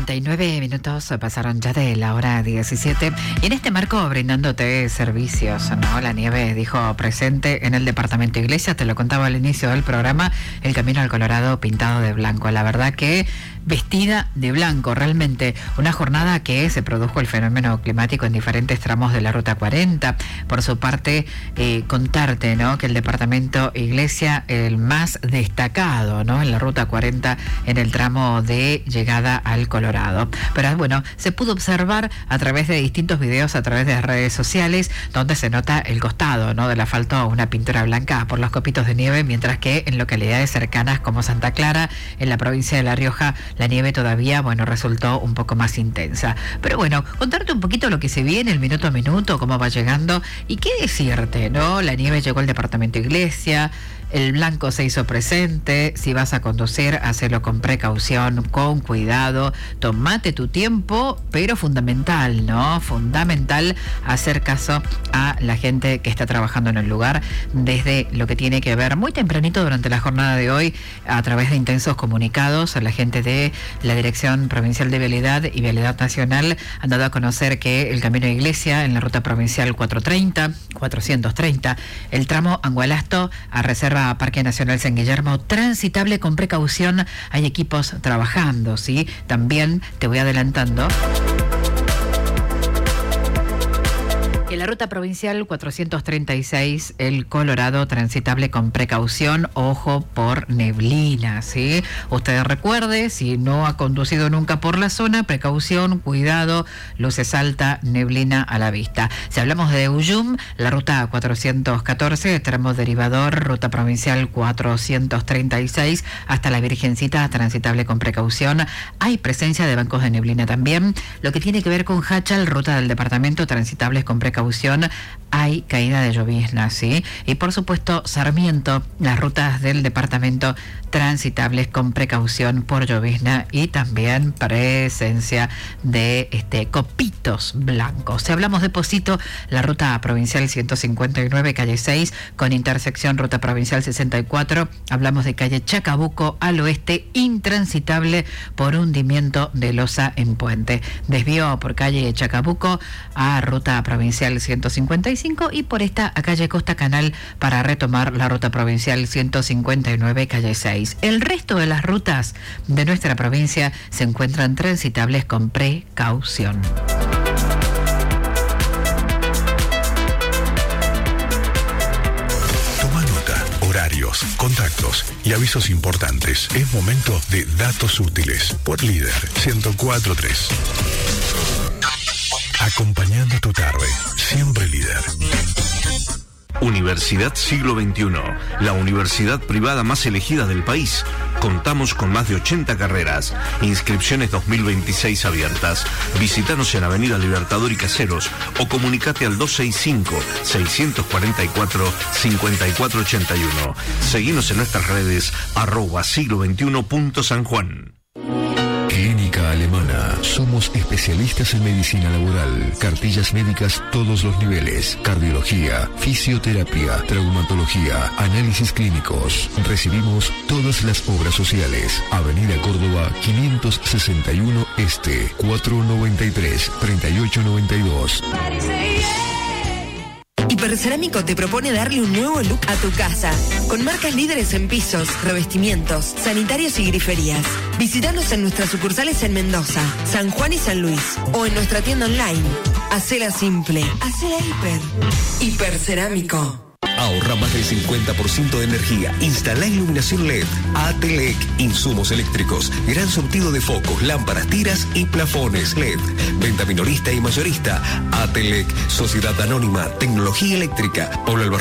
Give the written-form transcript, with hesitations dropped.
49 minutos pasaron ya de la hora 17 y en este marco brindándote servicios, ¿no? La nieve dijo presente en el departamento Iglesia, te lo contaba al inicio del programa, el camino al Colorado pintado de blanco. La verdad que vestida de blanco, realmente una jornada que se produjo el fenómeno climático en diferentes tramos de la Ruta 40. Por su parte, contarte, ¿no?, que el departamento Iglesia, el más destacado, ¿no?, en la Ruta 40 en el tramo de llegada al Colorado. Pero bueno, se pudo observar a través de distintos videos, a través de las redes sociales, donde se nota el costado, ¿no?, del asfalto, una pintura blanca por los copitos de nieve, mientras que en localidades cercanas como Santa Clara, en la provincia de La Rioja, la nieve todavía, bueno, resultó un poco más intensa. Pero bueno, contarte un poquito lo que se viene, el minuto a minuto, cómo va llegando y qué decirte, ¿no? La nieve llegó al departamento Iglesia, el blanco se hizo presente. Si vas a conducir, hacelo con precaución, con cuidado, tomate tu tiempo, pero fundamental, ¿no? Fundamental hacer caso a la gente que está trabajando en el lugar, desde lo que tiene que ver muy tempranito durante la jornada de hoy, a través de intensos comunicados, a la gente de la Dirección Provincial de Vialidad y Vialidad Nacional han dado a conocer que el camino de Iglesia en la ruta provincial 430, el tramo Angualasto a Reserva Parque Nacional San Guillermo, transitable con precaución. Hay equipos trabajando, ¿sí? También te voy adelantando que la ruta provincial 436, el Colorado, transitable con precaución, ojo por neblina, ¿sí? Usted recuerde, si no ha conducido nunca por la zona, precaución, cuidado, luces alta, neblina a la vista. Si hablamos de Uyum, la ruta 414, tramo derivador, ruta provincial 436, hasta la Virgencita, transitable con precaución. Hay presencia de bancos de neblina también. Lo que tiene que ver con Hachal, ruta del departamento, transitables con precaución. Hay caída de llovizna, ¿sí? Y por supuesto, Sarmiento, las rutas del departamento transitables con precaución por llovizna y también presencia de copitos blancos. Si hablamos de Pocito, la ruta provincial 159, calle 6, con intersección ruta provincial 64, hablamos de calle Chacabuco al oeste, intransitable por hundimiento de losa en puente. Desvío por calle Chacabuco a ruta provincial 155 y por esta a calle Costa Canal para retomar la ruta provincial 159, calle 6. El resto de las rutas de nuestra provincia se encuentran transitables con precaución. Toma nota, horarios, contactos y avisos importantes. Es momento de Datos Útiles por Líder 104.3. Acompañando tu tarde, siempre líder. Universidad Siglo XXI, la universidad privada más elegida del país. Contamos con más de 80 carreras. Inscripciones 2026 abiertas. Visítanos en Avenida Libertador y Caseros o comunicate al 265-644-5481. Seguinos en nuestras redes @siglo21.sanjuan. Clínica Alemana. Somos especialistas en medicina laboral, cartillas médicas todos los niveles, cardiología, fisioterapia, traumatología, análisis clínicos. Recibimos todas las obras sociales. Avenida Córdoba 561 Este, 493-3892. Hipercerámico te propone darle un nuevo look a tu casa, con marcas líderes en pisos, revestimientos, sanitarios y griferías. Visítanos en nuestras sucursales en Mendoza, San Juan y San Luis, o en nuestra tienda online. Hacela simple, hacela hiper. Hipercerámico. Ahorra más del 50% de energía. Instala iluminación LED. ATLEC. Insumos eléctricos. Gran surtido de focos, lámparas, tiras y plafones LED. Venta minorista y mayorista. ATLEC. Sociedad Anónima. Tecnología Eléctrica. Pablo Alvarado.